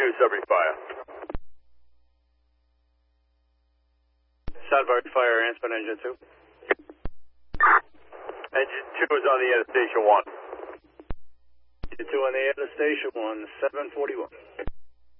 2, Sudbury Fire. Sudbury Fire, Anspan Engine 2. Engine 2 is on the air to Station 1. Engine 2 on the air to Station 1, 741.